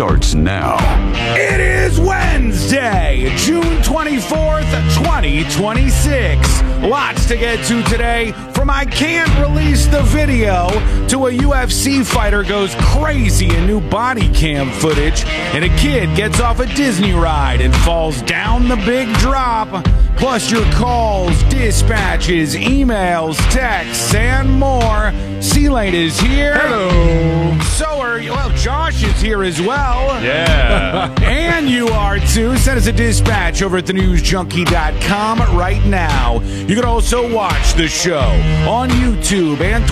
starts now. It is Wednesday, June 24th, 2026. Lots to get to today. From I can't release the video to a UFC fighter goes crazy in new body cam footage, and a kid gets off a Disney ride and falls down the big drop. Plus your calls, dispatches, emails, texts, and more. C-Lane is here. Hello. So are you. Well, Josh is here as well. Yeah. And you are too. Send us a dispatch over at thenewsjunkie.com right now. You can also watch the show on YouTube and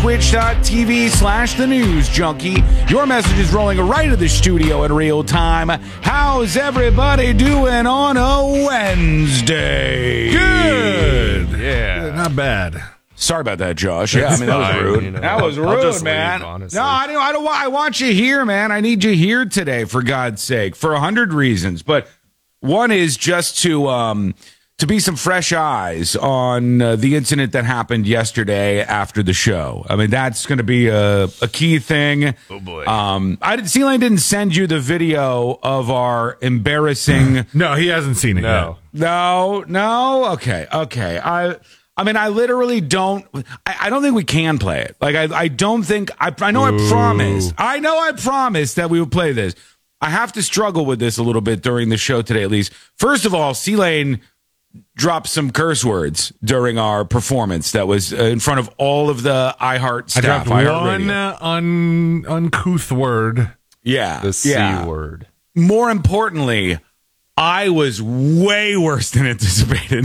twitch.tv/thenewsjunkie. Your message is rolling right to the studio in real time. How's everybody doing on a Wednesday? Good. Yeah. Not bad. Sorry about that, Josh. Yeah, I mean, that was rude. You know, that was I'll rude, just man. leave, honestly. No, I don't. I want you here, man. I need you here today, for God's sake, for 100 reasons. But one is just to be some fresh eyes on the incident that happened yesterday after the show. I mean, that's going to be a key thing. Oh boy. C-Lane didn't send you the video of our embarrassing. No, he hasn't seen it yet. No. Okay. I mean, I literally don't. I don't think we can play it. Like, I don't think. I know. Ooh. I promised that we would play this. I have to struggle with this a little bit during the show today, at least. First of all, C-Lane dropped some curse words during our performance that was in front of all of the iHeart staff. I dropped one uncouth word. Yeah, The C word. More importantly, I was way worse than anticipated.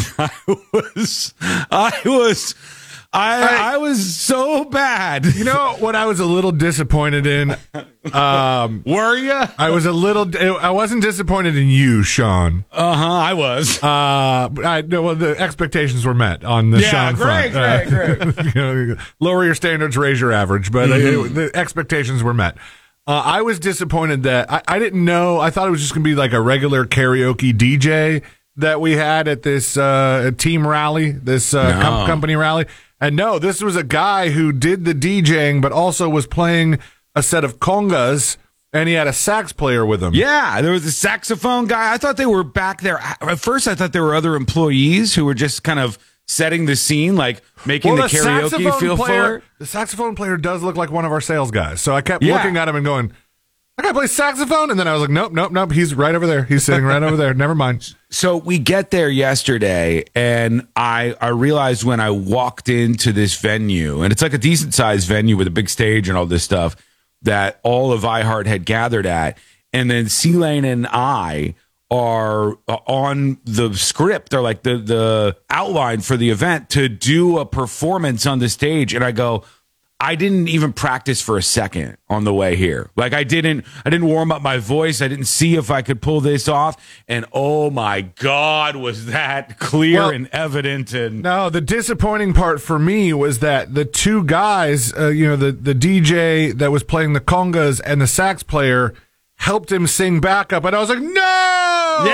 I was so bad. You know what I was a little disappointed in? Were you? I wasn't disappointed in you, Sean. I was. The expectations were met on the Sean front. Great. You know, lower your standards, raise your average, but the expectations were met. I was disappointed that I didn't know. I thought it was just going to be like a regular karaoke DJ that we had at this team rally, this company rally. And no, this was a guy who did the DJing, but also was playing a set of congas, and he had a sax player with him. Yeah, there was a saxophone guy. I thought they were back there. At first, I thought there were other employees who were just kind of setting the scene, like making the karaoke feel fuller. The saxophone player does look like one of our sales guys. So I kept looking at him and going, that guy plays saxophone? And then I was like, nope. He's right over there. He's sitting right over there. Never mind. So we get there yesterday, and I realized when I walked into this venue, and it's like a decent-sized venue with a big stage and all this stuff, that all of iHeart had gathered at. And then C-Lane and I are on the script, or like the outline for the event, to do a performance on the stage. And I go, I didn't even practice for a second on the way here. Like, I didn't warm up my voice. I didn't see if I could pull this off. And oh my God, was that clear and evident. And no, the disappointing part for me was that the two guys, the DJ that was playing the congas and the sax player, helped him sing backup, and I was like, no,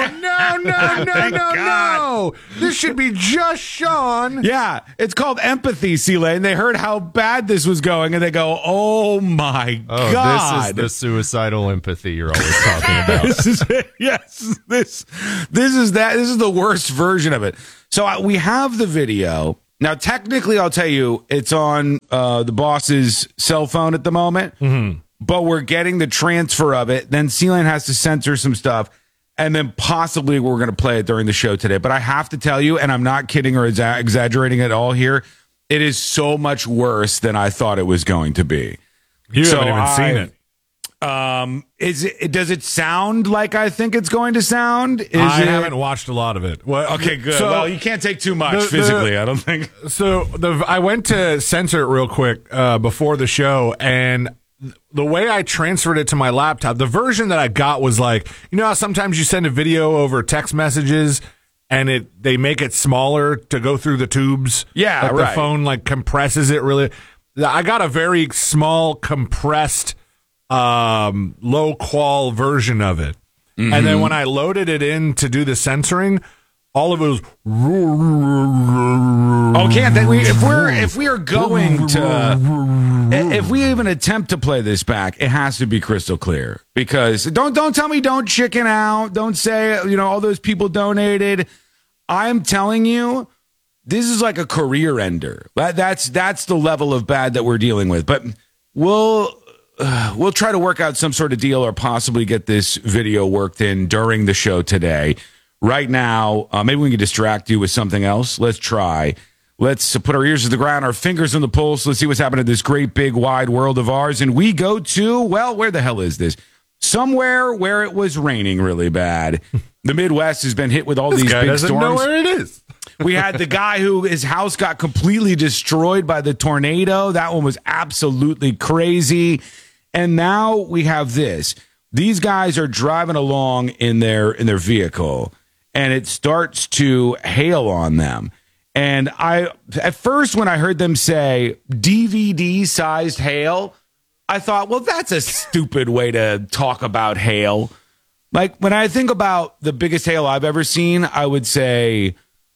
this should be just Sean. Yeah, it's called empathy, C-Lane. They heard how bad this was going, and they go, oh my God. This is the suicidal empathy you're always talking about. This is it. Yes, this is the worst version of it. So we have the video. Now, technically, I'll tell you, it's on the boss's cell phone at the moment. Mm-hmm. But we're getting the transfer of it. Then C-Lane has to censor some stuff. And then possibly we're going to play it during the show today. But I have to tell you, and I'm not kidding or exaggerating at all here, it is so much worse than I thought it was going to be. You haven't even seen it. Does it sound like I think it's going to sound? I haven't watched a lot of it. Okay, good. So, you can't take too much physically, I don't think. So I went to censor it real quick before the show, and the way I transferred it to my laptop, the version that I got was like, you know how sometimes you send a video over text messages and they make it smaller to go through the tubes? Yeah, like right. The phone like compresses it really. I got a very small, compressed, low qual version of it. Mm-hmm. And then when I loaded it in to do the censoring, all of it was. Oh, can't they? If we are going to, if we even attempt to play this back, it has to be crystal clear. Because don't tell me don't chicken out. Don't say all those people donated. I'm telling you, this is like a career ender. That's the level of bad that we're dealing with. But we'll try to work out some sort of deal or possibly get this video worked in during the show today. Right now, maybe we can distract you with something else. Let's try. Let's put our ears to the ground, our fingers on the pulse. Let's see what's happening in this great, big, wide world of ours. And we go to, well, where the hell is this? Somewhere where it was raining really bad. The Midwest has been hit with all these guy big doesn't storms. know where it is. We had the guy who his house got completely destroyed by the tornado. That one was absolutely crazy. And now we have this. These guys are driving along in their vehicle, and it starts to hail on them. And at first, when I heard them say DVD-sized hail, I thought, well, that's a stupid way to talk about hail. Like, when I think about the biggest hail I've ever seen, I would say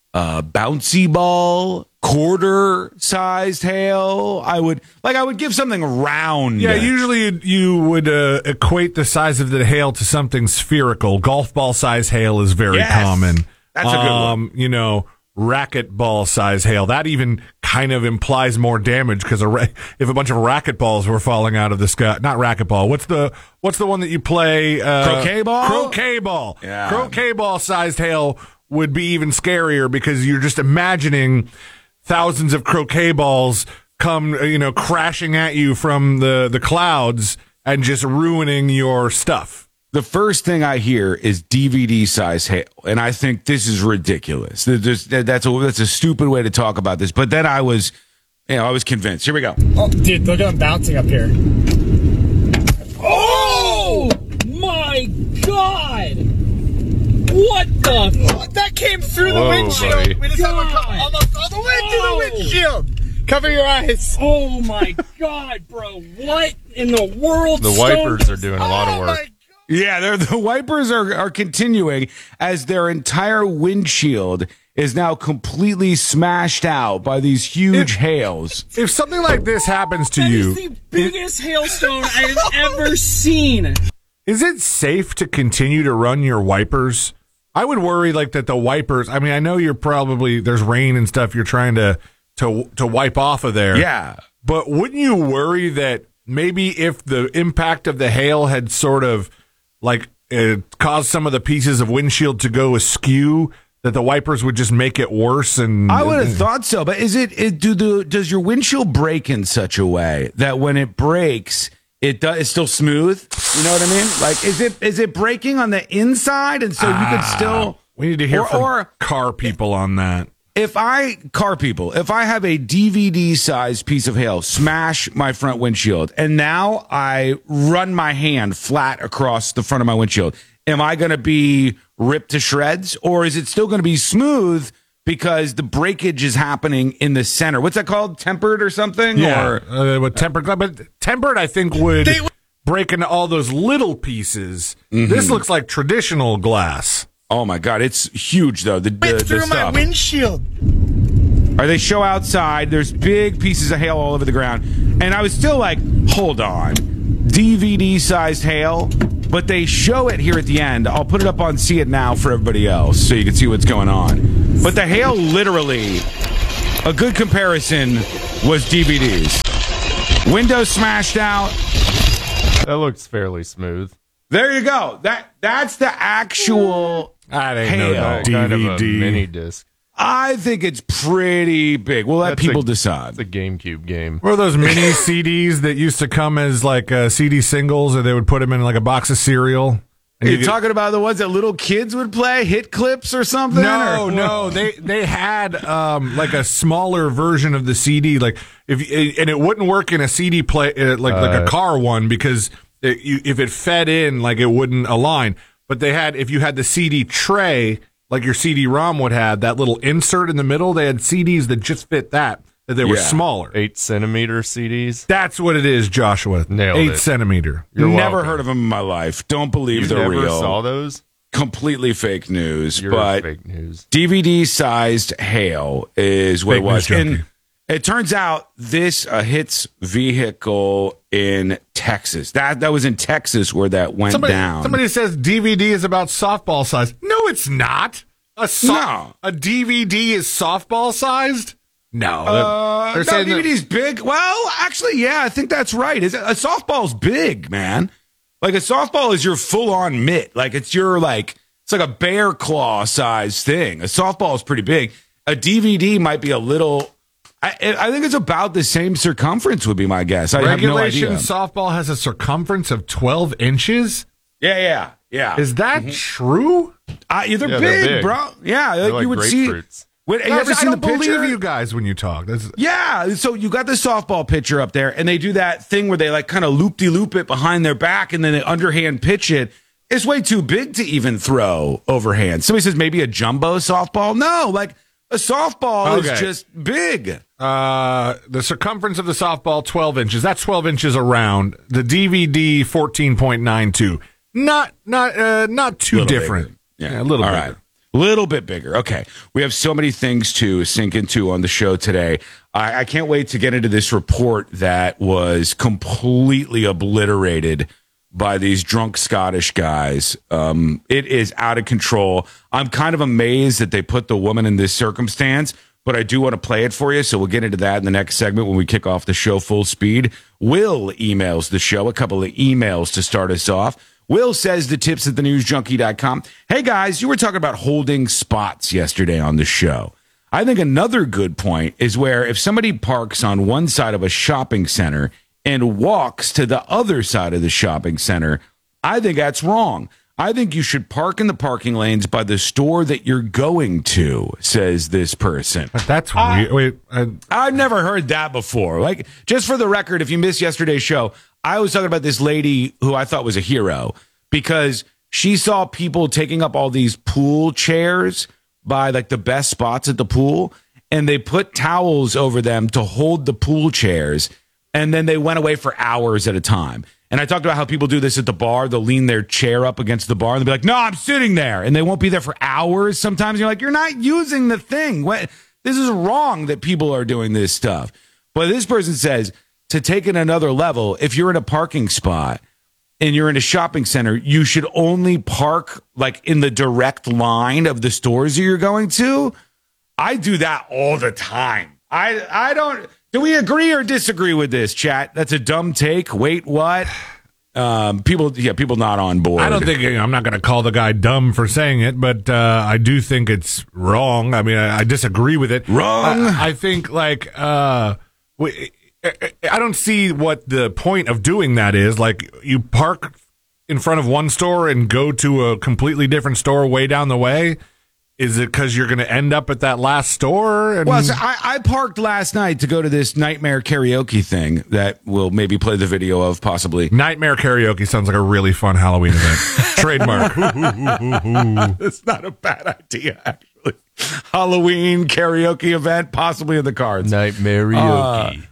bouncy ball, quarter-sized hail. I would give something round. Yeah, usually you would equate the size of the hail to something spherical. Golf ball size hail is very common. That's a good one. Racquetball size hail. That even kind of implies more damage because if a bunch of racquetballs were falling out of the sky, not racquetball. What's the one that you play? Croquet ball. Croquet ball. Yeah. Croquet ball sized hail would be even scarier because you're just imagining thousands of croquet balls come, crashing at you from the clouds and just ruining your stuff. The first thing I hear is DVD size hail, and I think this is ridiculous. That's a stupid way to talk about this. But then I was convinced. Here we go. Oh, dude, look at them bouncing up here. Oh my God! What the? That came through the windshield. Buddy. We just have almost all the way through the windshield. Cover your eyes. Oh my God, bro! What in the world? The wipers are doing a lot of work. Yeah, the wipers are continuing as their entire windshield is now completely smashed out by these huge hails. If something like this happens to That you, is the biggest hailstone I've ever seen. is it safe to continue to run your wipers? I would worry that the wipers. I mean, I know there's rain and stuff. You're trying to wipe off of there. Yeah, but wouldn't you worry that maybe if the impact of the hail had sort of caused some of the pieces of windshield to go askew, that the wipers would just make it worse? And I would have thought so. But does your windshield break in such a way that when it breaks, it's still smooth? You know what I mean? Like, is it breaking on the inside, and so you could still? We need to hear from car people on that. If I have a DVD-sized piece of hail smash my front windshield, and now I run my hand flat across the front of my windshield, am I going to be ripped to shreds, or is it still going to be smooth because the breakage is happening in the center? What's that called? Tempered or something? Yeah, with tempered. But tempered, I think, would break into all those little pieces. Mm-hmm. This looks like traditional glass. Oh my God, it's huge though. The through stuff. my windshield. They show outside. There's big pieces of hail all over the ground, and I was still like, hold on, DVD-sized hail. But they show it here at the end. I'll put it up on See It Now for everybody else so you can see what's going on. But the hail, literally, a good comparison was DVDs. Windows smashed out. That looks fairly smooth. There you go. That's the actual. That ain't hail. no DVD. Kind of a mini disc. I think it's pretty big. We'll let people decide. It's a GameCube game. Were those mini CDs that used to come as CD singles, or they would put them in a box of cereal? You're talking about the ones that little kids would play, hit clips or something? No. They had a smaller version of the CD, and it wouldn't work in a CD play like a car one because if it fed in, it wouldn't align. But they had, if you had the CD tray, like your CD-ROM would have, that little insert in the middle, they had CDs that just fit that they were smaller. 8-centimeter CDs? That's what it is, Joshua. Nailed 8 it. centimeter. Never heard of them in my life. Don't believe they're never real. Saw those? completely fake news, You're but fake news. DVD-sized hail is what Fake it was. news junkie. And it turns out this hits vehicle in Texas. That was in Texas where that went down. Somebody says DVD is about softball size. No, it's not. No. A DVD is softball sized? No. They're No, saying that- DVD's big. Well, actually, yeah, I think that's right. A softball's big, man. Like a softball is your full-on mitt. Like it's like a bear claw size thing. A softball is pretty big. A DVD might be a little. I think it's about the same circumference. Would be my guess. I have no Regulation idea. softball has a circumference of 12 inches. Yeah. Is that true? They're Yeah, big, they're big. bro. Yeah, They're like you would see. grapefruits. You Guys, ever I seen don't the picture? believe you guys when you talk. Yeah, so you got the softball pitcher up there, and they do that thing where they like kind of loop-de-loop it behind their back, and then they underhand pitch it. It's way too big to even throw overhand. Somebody says maybe a jumbo softball. No, like a softball is just big. The circumference of the softball, 12 inches. That's 12 inches around. The DVD, 14.92. Not too Little different. bigger. Yeah, a little All bit. right. Little bit bigger. Okay. We have so many things to sink into on the show today. I can't wait to get into this report that was completely obliterated by these drunk Scottish guys. It is out of control. I'm kind of amazed that they put the woman in this circumstance, but I do want to play it for you. So we'll get into that in the next segment when we kick off the show full speed. Will emails the show, a couple of emails to start us off. Will says the tips at thenewsjunkie.com. Hey guys, you were talking about holding spots yesterday on the show. I think another good point is where if somebody parks on one side of a shopping center and walks to the other side of the shopping center, I think that's wrong. I think you should park in the parking lanes by the store that you're going to, says this person. But that's weird. Wait, I've never heard that before. Like, just for the record, if you missed yesterday's show, I was talking about this lady who I thought was a hero because she saw people taking up all these pool chairs by like the best spots at the pool, and they put towels over them to hold the pool chairs, and then they went away for hours at a time. And I talked about how people do this at the bar. They'll lean their chair up against the bar and they'll be like, no, I'm sitting there. And they won't be there for hours. Sometimes you're like, you're not using the thing. What? This is wrong that people are doing this stuff. But this person says to take it another level, if you're in a parking spot and you're in a shopping center, you should only park like in the direct line of the stores that you're going to. I do that all the time. I don't. Do we agree or disagree with this, chat? That's a dumb take. Wait, what? People not on board. I don't think I'm not going to call the guy dumb for saying it, but I do think it's wrong. I mean, I disagree with it. Wrong. I think I don't see what the point of doing that is. Like, you park in front of one store and go to a completely different store way down the way. Is it because you're going to end up at that last store? And Well, so I parked last night to go to this nightmare karaoke thing that we'll maybe play the video of possibly. Nightmare karaoke sounds like a really fun Halloween event. Trademark. It's not a bad idea, actually. Halloween karaoke event, possibly in the cards. Nightmare karaoke.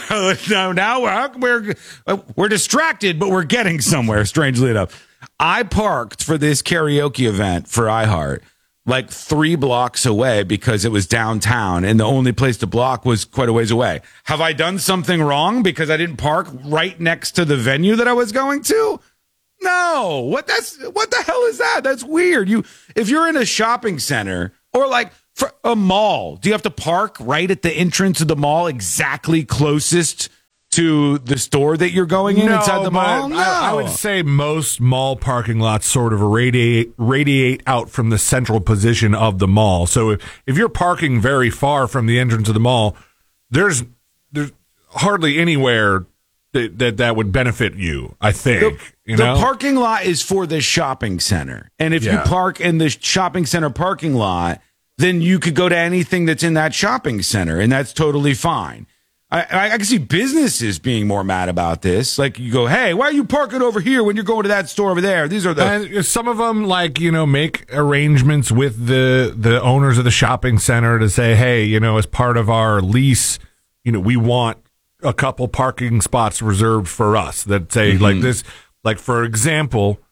Now we're distracted, but we're getting somewhere. Strangely enough, I parked for this karaoke event for iHeart like 3 blocks away because it was downtown, and the only place to block was quite a ways away. Have I done something wrong because I didn't park right next to the venue that I was going to? No. What the hell is that? That's weird. If you're in a shopping center or like for a mall, do you have to park right at the entrance of the mall exactly closest to the store that you're going in inside the mall? No. I would say most mall parking lots sort of radiate out from the central position of the mall. So if you're parking very far from the entrance of the mall, there's hardly anywhere that would benefit you, I think. The parking lot is for the shopping center. And if you park in the shopping center parking lot, then you could go to anything that's in that shopping center, and that's totally fine. I can see businesses being more mad about this. Like, you go, hey, why are you parking over here when you're going to that store over there? These are and some of them, like, make arrangements with the owners of the shopping center to say, hey, as part of our lease, we want a couple parking spots reserved for us that say like this. Like, for example,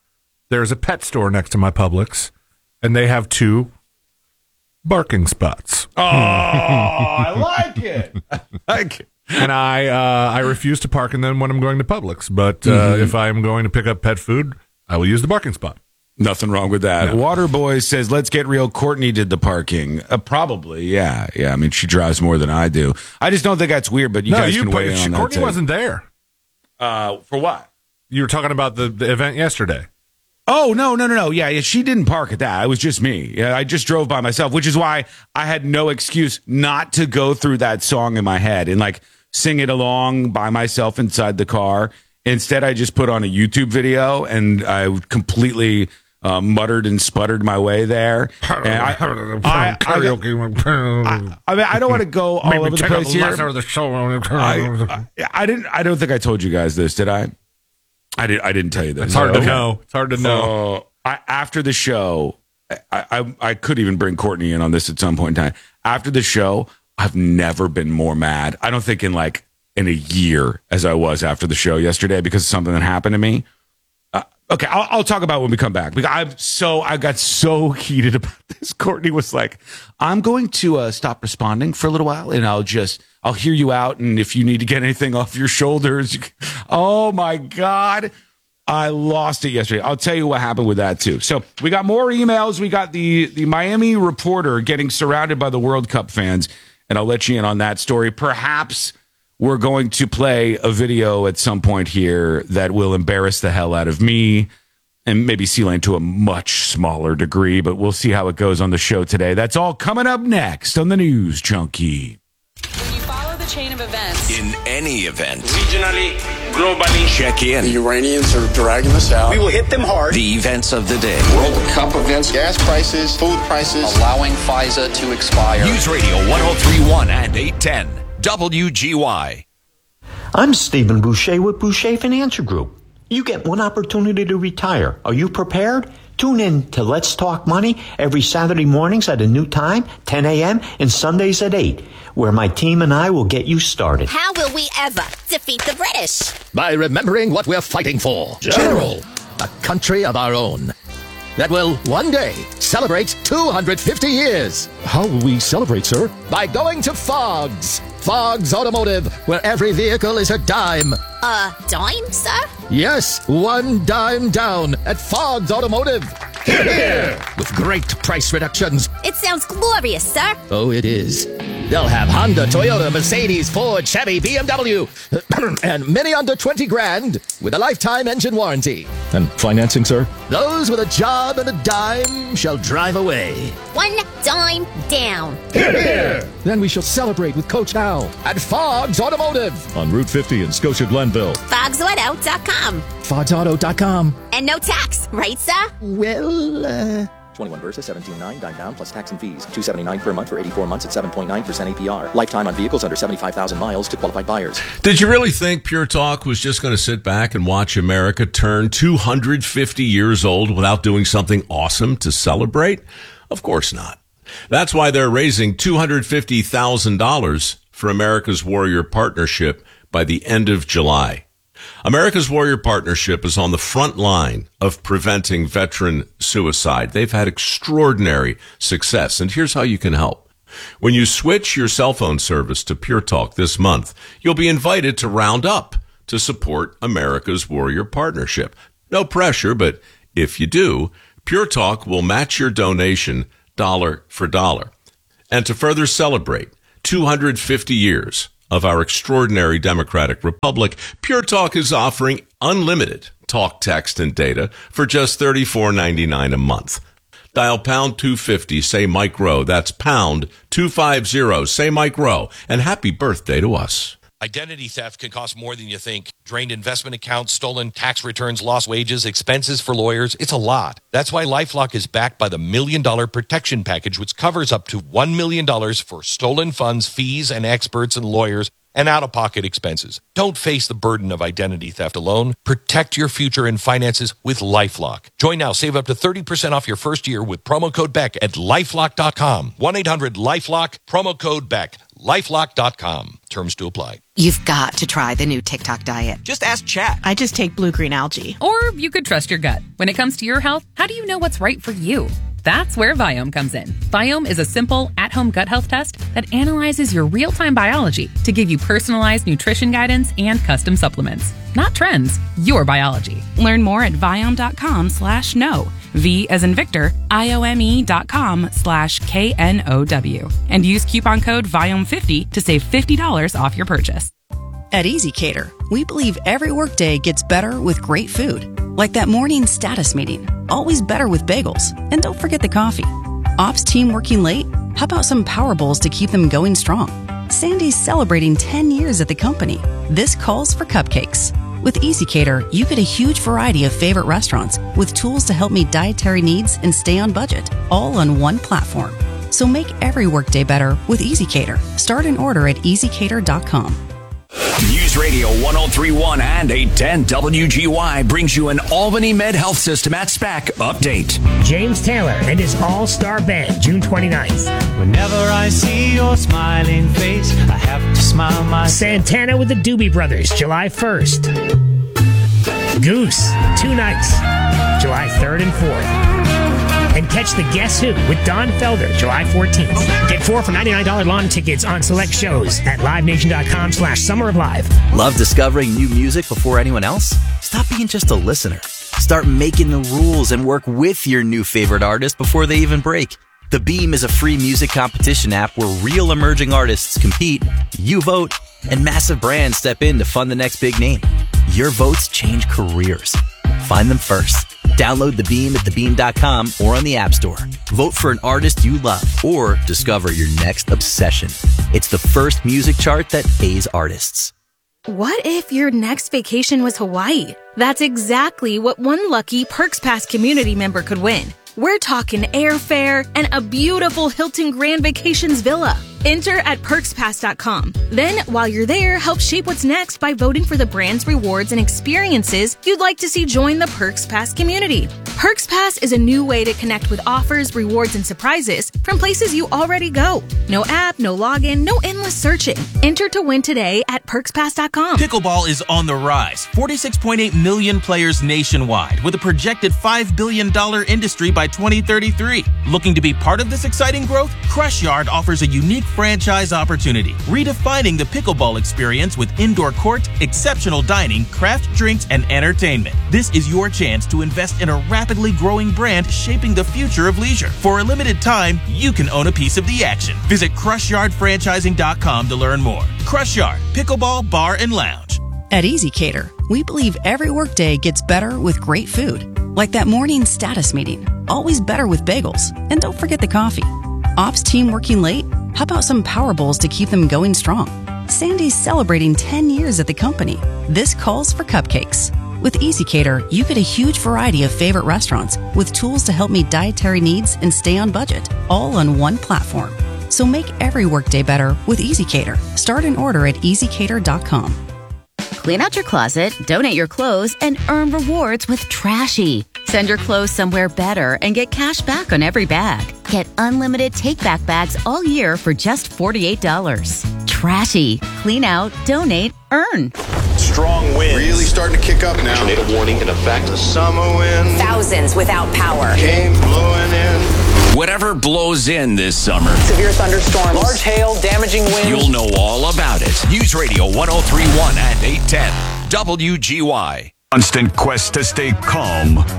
there's a pet store next to my Publix, and they have 2 barking spots. Oh, I like it. I like it. And I refuse to park in them when I'm going to Publix. But if I am going to pick up pet food, I will use the parking spot. Nothing wrong with that. No. Waterboy says, let's get real. Courtney did the parking. Probably, yeah. I mean, she drives more than I do. I just don't think that's weird, but you guys can weigh in on that. Courtney wasn't there. For what? You were talking about the event yesterday. Oh, no. Yeah, she didn't park at that. It was just me. Yeah, I just drove by myself, which is why I had no excuse not to go through that song in my head and like sing it along by myself inside the car. Instead, I just put on a YouTube video and I completely muttered and sputtered my way there. And I mean, I don't want to go all over the place here. I don't think I told you guys this, did I? I didn't tell you this. It's hard to know. It's hard to know. After the show, I could even bring Courtney in on this at some point in time. After the show, I've never been more mad. I don't think in a year as I was after the show yesterday because of something that happened to me. Okay, I'll talk about it when we come back. Because I got so heated about this. Courtney was like, I'm going to stop responding for a little while, and I'll hear you out, and if you need to get anything off your shoulders. Oh, my God. I lost it yesterday. I'll tell you what happened with that, too. So we got more emails. We got the Miami reporter getting surrounded by the World Cup fans, and I'll let you in on that story. Perhaps we're going to play a video at some point here that will embarrass the hell out of me and maybe C-Lane to a much smaller degree, but we'll see how it goes on the show today. That's all coming up next on the News Junkie. When you follow the chain of events, in any event, Regionally, globally. check in. The Iranians are dragging us out. We will hit them hard. The events of the day. World Cup events, gas prices, food prices. Allowing FISA to expire. News Radio 1031 and 810. WGY. I'm Stephen Boucher with Boucher Financial Group. You get one opportunity to retire. Are you prepared? Tune in to Let's Talk Money every Saturday mornings at a new time, 10 a.m., and Sundays at 8, where my team and I will get you started. How will we ever defeat the British? By remembering what we're fighting for. General, a country of our own that will one day celebrate 250 years. How will we celebrate, sir? By going to Fogg's. Fogg's Automotive, where every vehicle is a dime. A dime, sir? Yes, one dime down at Fogg's Automotive. Hear, hear. With great price reductions. It sounds glorious, sir. Oh, it is. They'll have Honda, Toyota, Mercedes, Ford, Chevy, BMW, and many under 20 grand with a lifetime engine warranty. And financing, sir? Those with a job and a dime shall drive away. One dime down. Hear, hear. Then we shall celebrate with Coach Al at Fogg's Automotive on Route 50 in Scotia Glenville. FogsAuto.com. FogsAuto.com. And no tax, right, sir? Well, 21 versus 17.9, dime down plus tax and fees. $279 per month for 84 months at 7.9% APR. Lifetime on vehicles under 75,000 miles to qualified buyers. Did you really think Pure Talk was just going to sit back and watch America turn 250 years old without doing something awesome to celebrate? Of course not. That's why they're raising $250,000 for America's Warrior Partnership by the end of July. America's Warrior Partnership is on the front line of preventing veteran suicide. They've had extraordinary success, and here's how you can help. When you switch your cell phone service to Pure Talk this month, you'll be invited to round up to support America's Warrior Partnership. No pressure, but if you do, Pure Talk will match your donation dollar for dollar. And to further celebrate 250 years of our extraordinary democratic republic, Pure Talk is offering unlimited talk, text, and data for just $34.99 a month. Dial pound 250, say Mike Rowe. That's pound 250, say Mike Rowe. And happy birthday to us. Identity theft can cost more than you think. Drained investment accounts, stolen tax returns, lost wages, expenses for lawyers. It's a lot. That's why LifeLock is backed by the $1 Million Protection Package, which covers up to $1 million for stolen funds, fees, and experts and lawyers and out-of-pocket expenses. Don't face the burden of identity theft alone. Protect your future and finances with LifeLock. Join now. Save up to 30% off your first year with promo code Beck at LifeLock.com. 1-800-LifeLock, promo code Beck. LifeLock.com. Terms to apply. You've got to try the new TikTok diet. Just ask Chat. I just take blue-green algae. Or you could trust your gut. When it comes to your health, how do you know what's right for you? That's where Viome comes in. Viome is a simple, at-home gut health test that analyzes your real-time biology to give you personalized nutrition guidance and custom supplements. Not trends, your biology. Learn more at Viome.com/know. V as in Victor, IOME.com/KNOW. And use coupon code Viome50 to save $50 off your purchase. At EasyCater, we believe every workday gets better with great food. Like that morning status meeting, always better with bagels. And don't forget the coffee. Ops team working late? How about some Power Bowls to keep them going strong? Sandy's celebrating 10 years at the company. This calls for cupcakes. With EasyCater, you get a huge variety of favorite restaurants with tools to help meet dietary needs and stay on budget, all on one platform. So make every workday better with EasyCater. Start an order at easycater.com. News Radio 103.1 and 810 WGY brings you an Albany Med Health System at SPAC update. James Taylor and his all-star band, June 29th. Whenever I see your smiling face, I have to smile myself. Santana with the Doobie Brothers, July 1st. Goose, 2 nights, July 3rd and 4th. And catch the Guess Who with Don Felder, July 14th. Get 4 for $99 lawn tickets on select shows at livenation.com/summeroflive. Love discovering new music before anyone else? Stop being just a listener. Start making the rules and work with your new favorite artist before they even break. The Beam is a free music competition app where real emerging artists compete, you vote, and massive brands step in to fund the next big name. Your votes change careers. Find them first. Download The Beam at thebeam.com or on the App Store. Vote for an artist you love or discover your next obsession. It's the first music chart that pays artists. What if your next vacation was Hawaii? That's exactly what one lucky Perks Pass community member could win. We're talking airfare and a beautiful Hilton Grand Vacations villa. Enter at perkspass.com. Then, while you're there, help shape what's next by voting for the brands, rewards, and experiences you'd like to see join the Perks Pass community. Perks Pass is a new way to connect with offers, rewards, and surprises from places you already go. No app, no login, no endless searching. Enter to win today at perkspass.com. Pickleball is on the rise. 46.8 million players nationwide with a projected $5 billion industry by 2033. Looking to be part of this exciting growth? Crush Yard offers a unique franchise opportunity, redefining the pickleball experience with indoor court, exceptional dining, craft drinks, and entertainment. This is your chance to invest in a rapidly growing brand shaping the future of leisure. For a limited time, you can own a piece of the action. Visit CrushYardFranchising.com to learn more. Crush Yard, Pickleball Bar and Lounge. At EasyCater, we believe every workday gets better with great food. Like that morning status meeting, always better with bagels. And don't forget the coffee. Ops team working late? How about some Power Bowls to keep them going strong? Sandy's celebrating 10 years at the company. This calls for cupcakes. With EasyCater, you get a huge variety of favorite restaurants with tools to help meet dietary needs and stay on budget, all on one platform. So make every workday better with EasyCater. Start an order at easycater.com. Clean out your closet, donate your clothes, and earn rewards with Trashy. Send your clothes somewhere better and get cash back on every bag. Get unlimited take-back bags all year for just $48. Trashy. Clean out, donate, earn. Strong winds. Really starting to kick up now. Tornado warning in effect. The summer wind. Thousands without power. Came blowing in. Whatever blows in this summer, Severe thunderstorms. Large hail, damaging winds. you'll know all about it. News Radio 103.1 and 810 WGY. Constant quest to stay calm